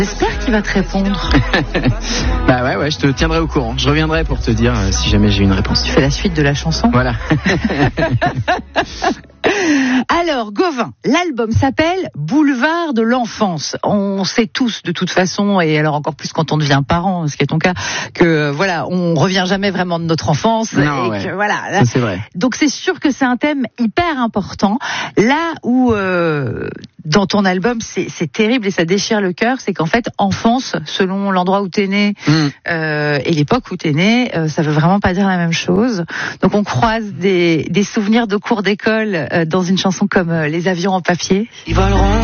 J'espère qu'il va te répondre. Bah ouais, je te tiendrai au courant. Je reviendrai pour te dire si jamais j'ai une réponse. Tu fais la suite de la chanson. Voilà. Alors, Gauvin, l'album s'appelle Boulevard de l'enfance. On sait tous, de toute façon, et alors encore plus quand on devient parent, ce qui est ton cas, que voilà, on revient jamais vraiment de notre enfance. Non, et ouais. que, voilà. Ça, c'est vrai. Donc c'est sûr que c'est un thème hyper important. Là où dans ton album c'est terrible et ça déchire le cœur, c'est qu'en fait enfance, selon l'endroit où t'es né et l'époque où t'es né, ça veut vraiment pas dire la même chose. Donc on croise des souvenirs de cours d'école dans une chanson comme Les avions en papier. Ils voleront.